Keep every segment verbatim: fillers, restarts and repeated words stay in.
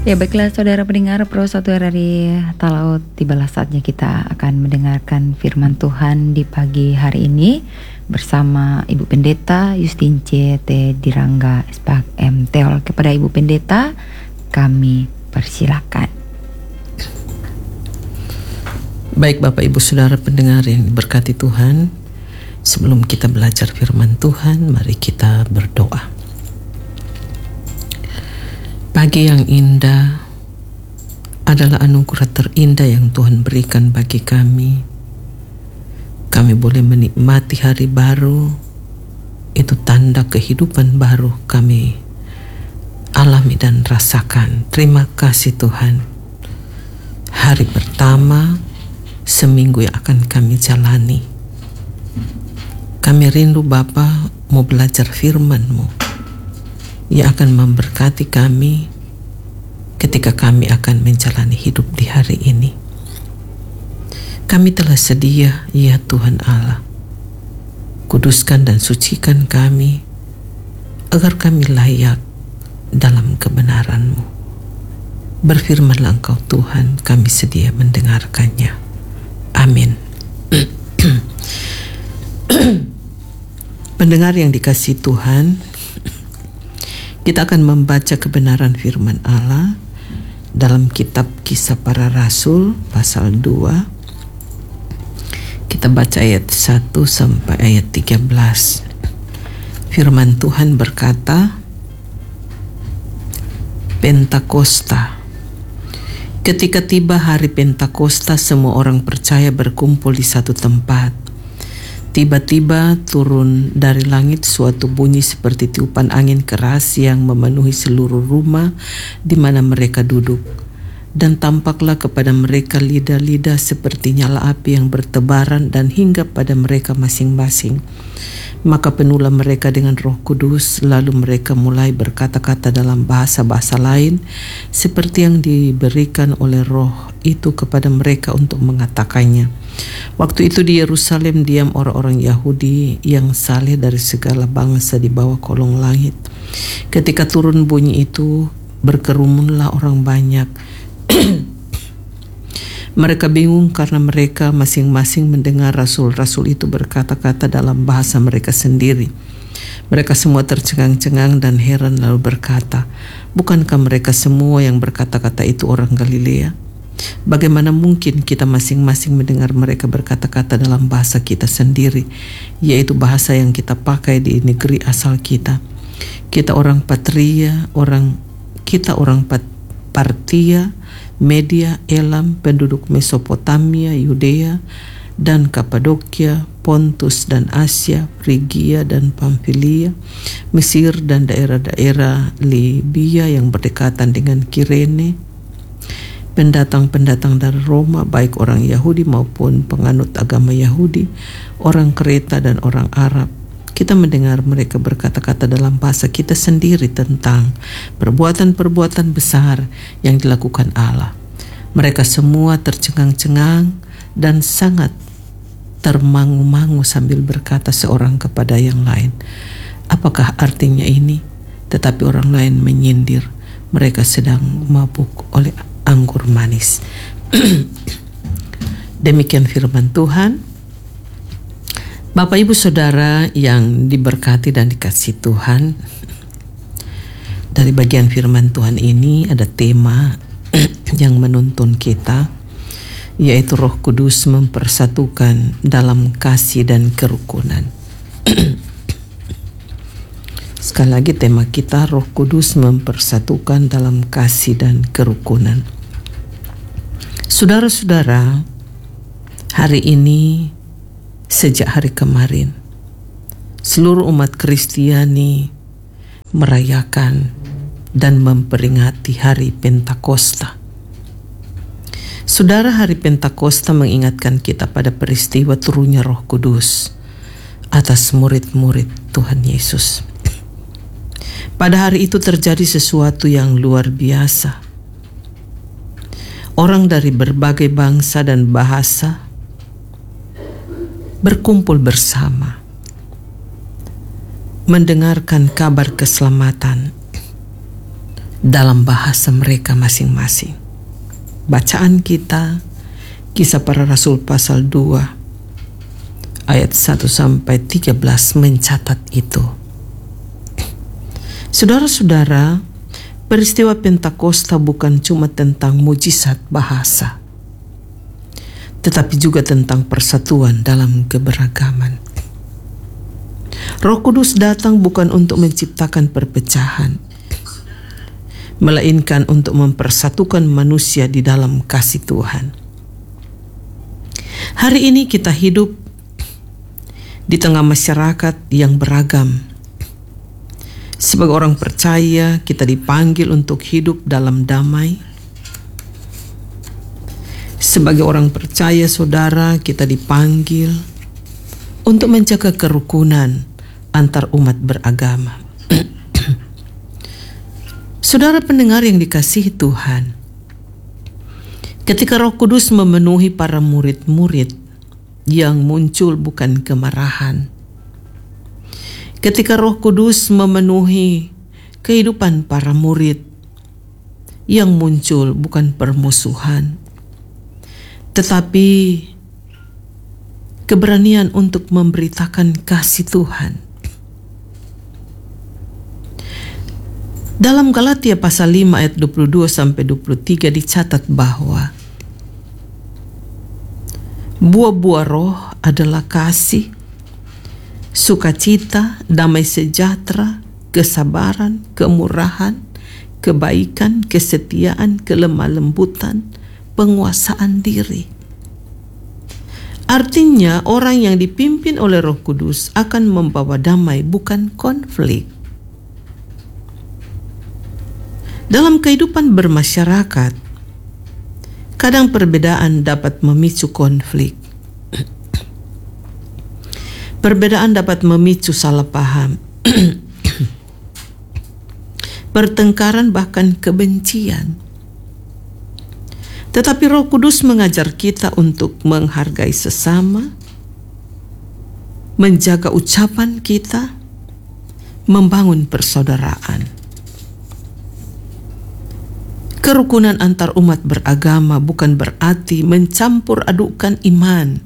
Ya baiklah saudara pendengar Pro satu R R I Talaut, tibalah saatnya kita akan mendengarkan firman Tuhan di pagi hari ini bersama Ibu Pendeta Justin C T Dirangga S P A K M Teol. Kepada Ibu Pendeta kami persilakan. Baik Bapak Ibu Saudara pendengar yang diberkati Tuhan, sebelum kita belajar firman Tuhan, mari kita berdoa. Pagi yang indah adalah anugerah terindah yang Tuhan berikan bagi kami. Kami boleh menikmati hari baru, itu tanda kehidupan baru kami alami dan rasakan. Terima kasih Tuhan. Hari pertama seminggu yang akan kami jalani. Kami rindu Bapa mau belajar firman-Mu yang akan memberkati kami ketika kami akan menjalani hidup di hari ini. Kami telah sedia, ya Tuhan Allah. Kuduskan dan sucikan kami, agar kami layak dalam kebenaran-Mu. Berfirmanlah Engkau Tuhan, kami sedia mendengarkannya. Amin. Pendengar yang dikasihi Tuhan, kita akan membaca kebenaran firman Allah dalam kitab Kisah Para Rasul pasal dua. Kita baca ayat satu sampai ayat tiga belas. Firman Tuhan berkata, Pentakosta. Ketika tiba hari Pentakosta, semua orang percaya berkumpul di satu tempat. Tiba-tiba turun dari langit suatu bunyi seperti tiupan angin keras yang memenuhi seluruh rumah di mana mereka duduk. Dan tampaklah kepada mereka lidah-lidah seperti nyala api yang bertebaran dan hinggap pada mereka masing-masing. Maka penuhlah mereka dengan Roh Kudus, lalu mereka mulai berkata-kata dalam bahasa-bahasa lain seperti yang diberikan oleh Roh itu kepada mereka untuk mengatakannya. Waktu itu di Yerusalem diam orang-orang Yahudi yang saleh dari segala bangsa di bawah kolong langit. Ketika turun bunyi itu, berkerumunlah orang banyak. Mereka bingung karena mereka masing-masing mendengar rasul-rasul itu berkata-kata dalam bahasa mereka sendiri. Mereka semua tercengang-cengang dan heran lalu berkata, bukankah mereka semua yang berkata-kata itu orang Galilea? Bagaimana mungkin kita masing-masing mendengar mereka berkata-kata dalam bahasa kita sendiri, yaitu bahasa yang kita pakai di negeri asal kita. Kita orang Patria, orang kita orang Pat, Partia, Media, Elam, penduduk Mesopotamia, Yudea, dan Kapadokia, Pontus dan Asia, Frigia dan Pamfilia, Mesir dan daerah-daerah Libya yang berdekatan dengan Kirene, pendatang-pendatang dari Roma, baik orang Yahudi maupun penganut agama Yahudi, orang Kreta dan orang Arab. Kita mendengar mereka berkata-kata dalam bahasa kita sendiri tentang perbuatan-perbuatan besar yang dilakukan Allah. Mereka semua tercengang-cengang dan sangat termangu-mangu sambil berkata seorang kepada yang lain, apakah artinya ini? Tetapi orang lain menyindir, mereka sedang mabuk oleh anggur manis. Demikian firman Tuhan. Bapak Ibu Saudara yang diberkati dan dikasihi Tuhan, dari bagian firman Tuhan ini ada tema yang menuntun kita, yaitu Roh Kudus mempersatukan dalam kasih dan kerukunan. Sekali lagi tema kita, Roh Kudus mempersatukan dalam kasih dan kerukunan. Saudara-saudara, hari ini sejak hari kemarin, seluruh umat Kristiani merayakan dan memperingati hari Pentakosta. Saudara, hari Pentakosta mengingatkan kita pada peristiwa turunnya Roh Kudus atas murid-murid Tuhan Yesus. Pada hari itu terjadi sesuatu yang luar biasa. Orang dari berbagai bangsa dan bahasa berkumpul bersama, mendengarkan kabar keselamatan dalam bahasa mereka masing-masing. Bacaan kita Kisah Para Rasul pasal dua ayat satu sampai tiga belas mencatat itu. Saudara-saudara, peristiwa Pentakosta bukan cuma tentang mujizat bahasa, tetapi juga tentang persatuan dalam keberagaman. Roh Kudus datang bukan untuk menciptakan perpecahan, melainkan untuk mempersatukan manusia di dalam kasih Tuhan. Hari ini kita hidup di tengah masyarakat yang beragam. Sebagai orang percaya, kita dipanggil untuk hidup dalam damai. Sebagai orang percaya, saudara, kita dipanggil untuk menjaga kerukunan antar umat beragama. Saudara pendengar yang dikasihi Tuhan, ketika Roh Kudus memenuhi para murid-murid, yang muncul bukan kemarahan. Ketika Roh Kudus memenuhi kehidupan para murid, yang muncul bukan permusuhan, tetapi keberanian untuk memberitakan kasih Tuhan. Dalam Galatia pasal lima ayat dua puluh dua sampai dua puluh tiga dicatat bahwa buah-buah roh adalah kasih, sukacita, damai sejahtera, kesabaran, kemurahan, kebaikan, kesetiaan, kelemah lembutan, penguasaan diri. Artinya orang yang dipimpin oleh Roh Kudus akan membawa damai, bukan konflik. Dalam kehidupan bermasyarakat, kadang perbedaan dapat memicu konflik. Perbedaan dapat memicu salah paham, pertengkaran, bahkan kebencian. Tetapi Roh Kudus mengajar kita untuk menghargai sesama, menjaga ucapan kita, membangun persaudaraan. Kerukunan antar umat beragama bukan berarti mencampur adukan iman,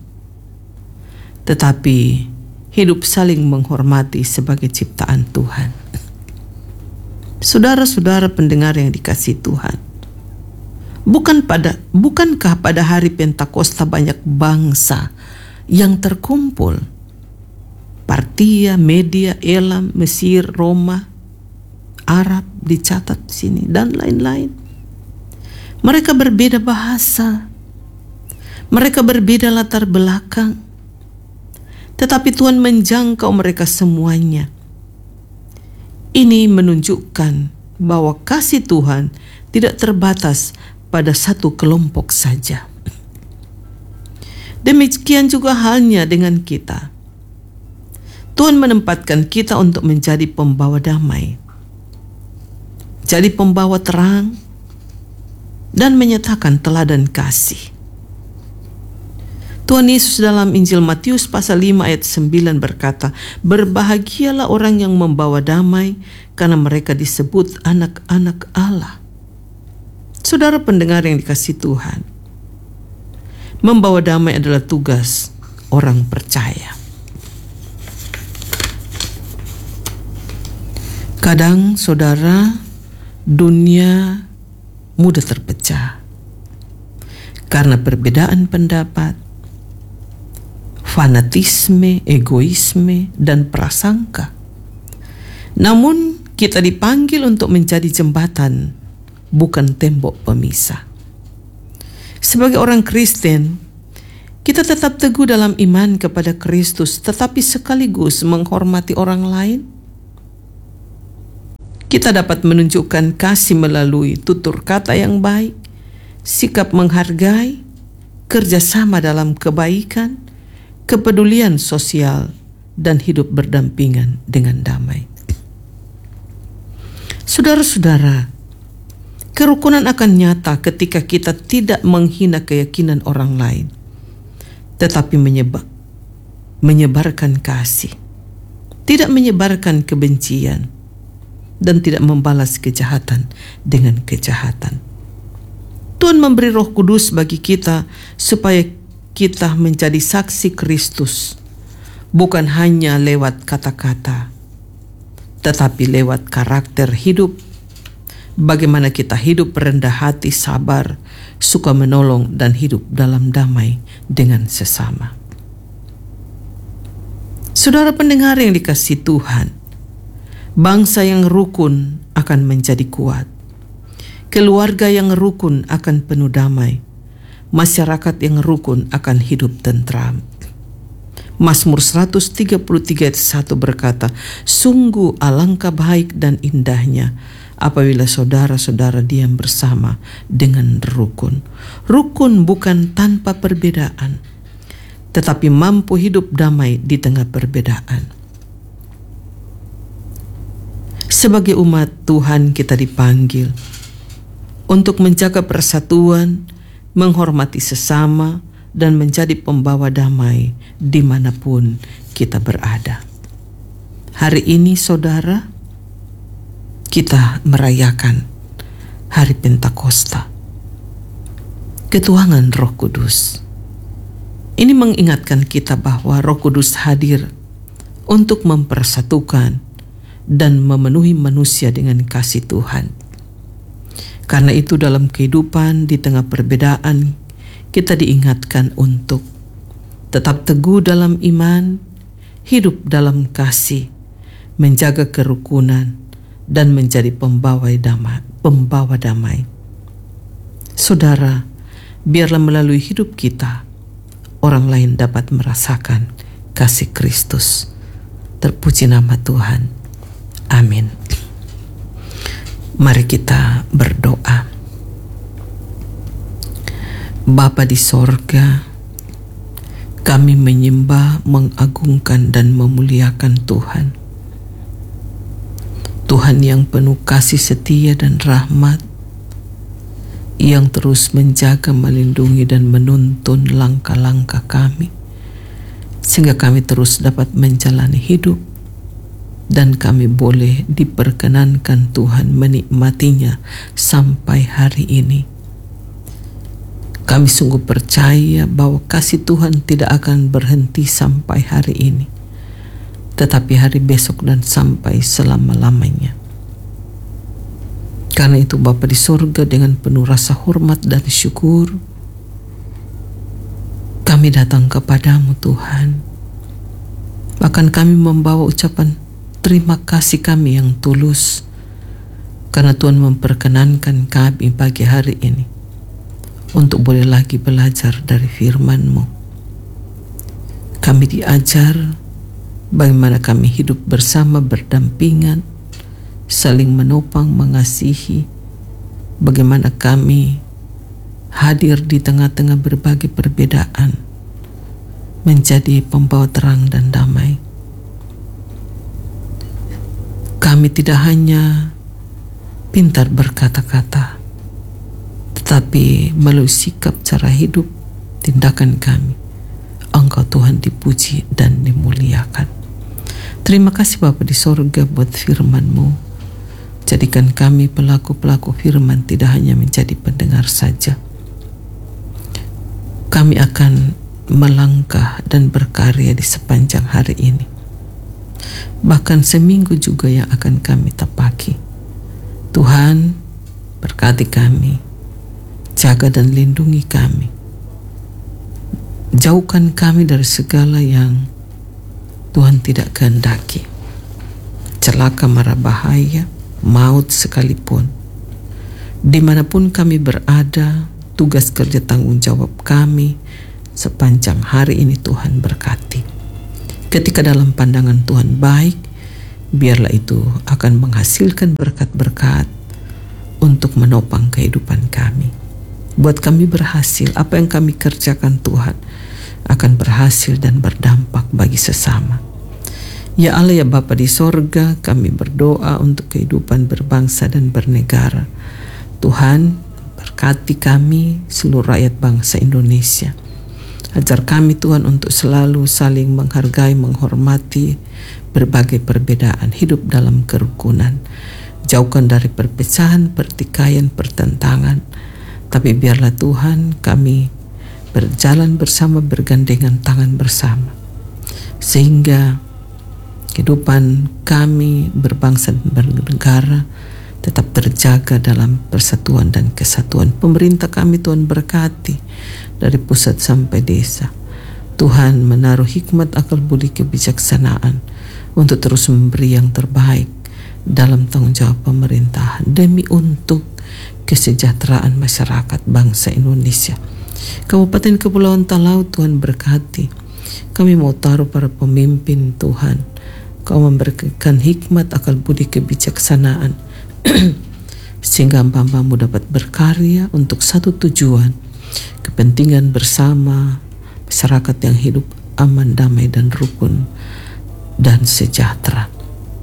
tetapi hidup saling menghormati sebagai ciptaan Tuhan. Saudara-saudara pendengar yang dikasihi Tuhan, bukan pada bukankah pada hari Pentakosta banyak bangsa yang terkumpul? Partia, Media, Elam, Mesir, Roma, Arab dicatat di sini, dan lain-lain. Mereka berbeda bahasa, mereka berbeda latar belakang, tetapi Tuhan menjangkau mereka semuanya. Ini menunjukkan bahwa kasih Tuhan tidak terbatas pada satu kelompok saja. Demikian juga halnya dengan kita. Tuhan menempatkan kita untuk menjadi pembawa damai, jadi pembawa terang, dan menyatakan teladan kasih. Tuhan Yesus dalam Injil Matius pasal lima ayat sembilan berkata, "Berbahagialah orang yang membawa damai, karena mereka disebut anak-anak Allah." Saudara pendengar yang dikasihi Tuhan, membawa damai adalah tugas orang percaya. Kadang saudara, dunia mudah terpecah karena perbedaan pendapat, fanatisme, egoisme, dan prasangka. Namun kita dipanggil untuk menjadi jembatan, bukan tembok pemisah. Sebagai orang Kristen, kita tetap teguh dalam iman kepada Kristus, tetapi sekaligus menghormati orang lain. Kita dapat menunjukkan kasih melalui tutur kata yang baik, sikap menghargai, kerjasama dalam kebaikan, kepedulian sosial, dan hidup berdampingan dengan damai. Saudara-saudara, kerukunan akan nyata ketika kita tidak menghina keyakinan orang lain, tetapi menyebar, menyebarkan kasih, tidak menyebarkan kebencian, dan tidak membalas kejahatan dengan kejahatan. Tuhan memberi Roh Kudus bagi kita supaya kita menjadi saksi Kristus, bukan hanya lewat kata-kata, tetapi lewat karakter hidup. Bagaimana kita hidup rendah hati, sabar, suka menolong, dan hidup dalam damai dengan sesama. Saudara pendengar yang dikasihi Tuhan, bangsa yang rukun akan menjadi kuat. Keluarga yang rukun akan penuh damai. Masyarakat yang rukun akan hidup tentram. Mazmur seratus tiga puluh tiga ayat satu berkata, sungguh alangkah baik dan indahnya apabila saudara-saudara diam bersama dengan rukun. Rukun bukan tanpa perbedaan, tetapi mampu hidup damai di tengah perbedaan. Sebagai umat Tuhan kita dipanggil untuk menjaga persatuan, menghormati sesama, dan menjadi pembawa damai dimanapun kita berada. Hari ini saudara, kita merayakan Hari Pentakosta, ketuhanan Roh Kudus. Ini mengingatkan kita bahwa Roh Kudus hadir untuk mempersatukan dan memenuhi manusia dengan kasih Tuhan. Karena itu dalam kehidupan di tengah perbedaan, kita diingatkan untuk tetap teguh dalam iman, hidup dalam kasih, menjaga kerukunan, dan menjadi pembawa damai. Pembawa damai. Saudara, biarlah melalui hidup kita, orang lain dapat merasakan kasih Kristus. Terpuji nama Tuhan. Amin. Mari kita berdoa. Bapa di sorga, kami menyembah, mengagungkan, dan memuliakan Tuhan. Tuhan yang penuh kasih setia dan rahmat, yang terus menjaga, melindungi, dan menuntun langkah-langkah kami, sehingga kami terus dapat menjalani hidup, dan kami boleh diperkenankan Tuhan menikmatinya sampai hari ini. Kami sungguh percaya bahwa kasih Tuhan tidak akan berhenti sampai hari ini, tetapi hari besok dan sampai selama-lamanya. Karena itu Bapa di sorga, dengan penuh rasa hormat dan syukur, kami datang kepadamu Tuhan. Bahkan kami membawa ucapan terima kasih kami yang tulus, karena Tuhan memperkenankan kami pagi hari ini untuk boleh lagi belajar dari firman-Mu. Kami diajar bagaimana kami hidup bersama, berdampingan, saling menopang, mengasihi, bagaimana kami hadir di tengah-tengah berbagai perbedaan, menjadi pembawa terang dan damai. Kami tidak hanya pintar berkata-kata, tetapi melalui sikap, cara hidup, tindakan kami, Engkau Tuhan dipuji dan dimuliakan. Terima kasih Bapa di sorga buat firman-Mu. Jadikan kami pelaku-pelaku firman, tidak hanya menjadi pendengar saja. Kami akan melangkah dan berkarya di sepanjang hari ini, bahkan seminggu juga yang akan kami tepaki. Tuhan, berkati kami, jaga dan lindungi kami. Jauhkan kami dari segala yang Tuhan tidak kehendaki, celaka, mara bahaya, maut sekalipun. Dimanapun kami berada, tugas kerja tanggung jawab kami sepanjang hari ini Tuhan berkati. Ketika dalam pandangan Tuhan baik, biarlah itu akan menghasilkan berkat-berkat untuk menopang kehidupan kami. Buat kami berhasil, apa yang kami kerjakan Tuhan akan berhasil dan berdampak bagi sesama. Ya Allah, ya Bapa di sorga, kami berdoa untuk kehidupan berbangsa dan bernegara. Tuhan, berkati kami, seluruh rakyat bangsa Indonesia. Ajar kami Tuhan untuk selalu saling menghargai, menghormati berbagai perbedaan, hidup dalam kerukunan. Jauhkan dari perpecahan, pertikaian, pertentangan. Tapi biarlah Tuhan kami berjalan bersama, bergandengan tangan bersama, sehingga kehidupan kami berbangsa dan bernegara tetap terjaga dalam persatuan dan kesatuan. Pemerintah kami Tuhan berkati dari pusat sampai desa. Tuhan menaruh hikmat, akal budi, kebijaksanaan untuk terus memberi yang terbaik dalam tanggung jawab pemerintahan demi untuk kesejahteraan masyarakat bangsa Indonesia. Kabupaten Kepulauan Talaut Tuhan berkati. Kami mau taruh para pemimpin Tuhan. Kau memberikan hikmat, akal budi, kebijaksanaan sehingga hamba-Mu dapat berkarya untuk satu tujuan, kepentingan bersama masyarakat yang hidup aman, damai, dan rukun dan sejahtera.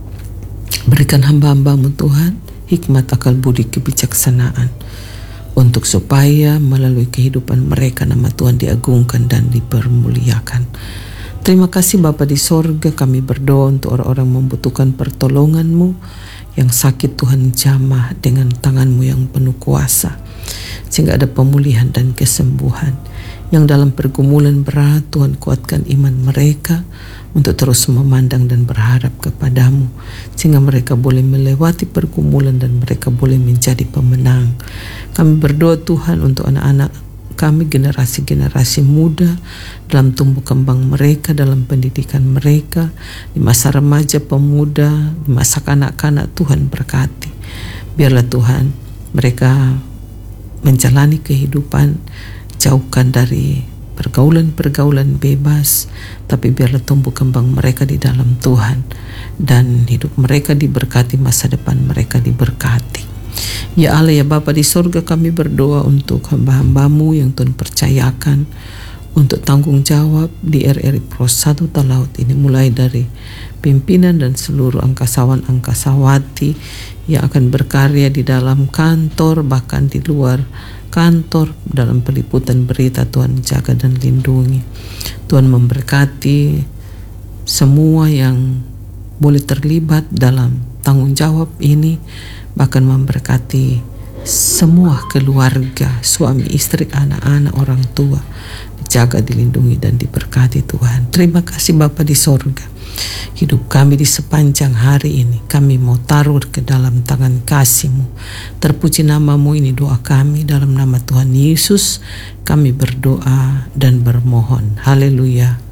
Berikan hamba-hamba-Mu Tuhan hikmat, akal budi, kebijaksanaan untuk supaya melalui kehidupan mereka nama Tuhan diagungkan dan dipermuliakan. Terima kasih Bapa di sorga, kami berdoa untuk orang-orang membutuhkan pertolongan-Mu, yang sakit Tuhan jamah dengan tangan-Mu yang penuh kuasa, sehingga ada pemulihan dan kesembuhan. Yang dalam pergumulan berat Tuhan kuatkan iman mereka untuk terus memandang dan berharap kepadamu, sehingga mereka boleh melewati pergumulan dan mereka boleh menjadi pemenang. Kami berdoa Tuhan untuk anak-anak kami, generasi-generasi muda dalam tumbuh kembang mereka, dalam pendidikan mereka, di masa remaja, pemuda, di masa kanak-kanak. Tuhan berkati. Biarlah Tuhan mereka menjalani kehidupan, jauhkan dari pergaulan-pergaulan bebas, tapi biarlah tumbuh kembang mereka di dalam Tuhan, dan hidup mereka diberkati, masa depan mereka diberkati. Ya Allah, ya Bapa di sorga, kami berdoa untuk hamba-hamba-Mu yang Tuhan percayakan untuk tanggung jawab di R R I Pros satu Talaut ini, mulai dari pimpinan dan seluruh angkasawan-angkasawati yang akan berkarya di dalam kantor, bahkan di luar kantor, dalam peliputan berita. Tuhan jaga dan lindungi. Tuhan memberkati semua yang boleh terlibat dalam tanggung jawab ini, bahkan memberkati semua keluarga, suami, istri, anak-anak, orang tua, dijaga, dilindungi, dan diberkati Tuhan. Terima kasih Bapa di sorga. Hidup kami di sepanjang hari ini kami mau taruh ke dalam tangan kasih-Mu. Terpuji nama-Mu, ini doa kami dalam nama Tuhan Yesus kami berdoa dan bermohon. Haleluya.